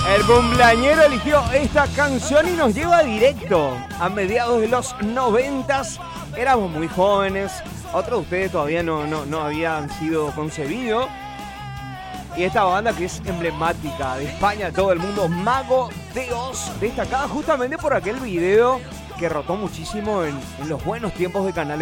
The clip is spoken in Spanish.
El cumpleañero eligió esta canción y nos lleva directo a mediados de los 90s. Éramos muy jóvenes, otros de ustedes todavía no habían sido concebidos. Y esta banda que es emblemática de España, todo el mundo, Mago de Oz, destacada justamente por aquel video que rotó muchísimo en los buenos tiempos de Canal